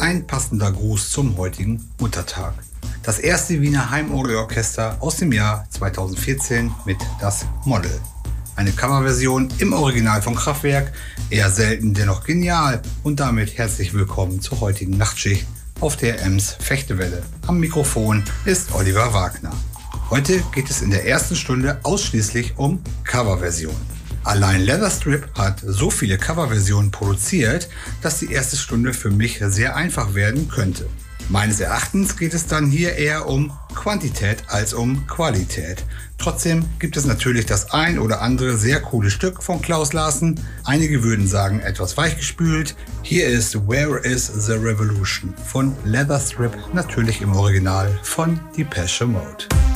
Ein passender Gruß zum heutigen Muttertag. Das erste Wiener Heimorgelorchester aus dem Jahr 2014 mit Das Model. Eine Coverversion im Original von Kraftwerk, eher selten, dennoch genial und damit herzlich willkommen zur heutigen Nachtschicht auf der Ems Fechtewelle. Am Mikrofon ist Oliver Wagner. Heute geht es in der ersten Stunde ausschließlich um Coverversionen. Allein Leatherstrip hat so viele Coverversionen produziert, dass die erste Stunde für mich sehr einfach werden könnte. Meines Erachtens geht es dann hier eher um Quantität als um Qualität. Trotzdem gibt es natürlich das ein oder andere sehr coole Stück von Klaus Larsen. Einige würden sagen etwas weichgespült. Hier ist Where is the Revolution von Leatherstrip, natürlich im Original von Depeche Mode.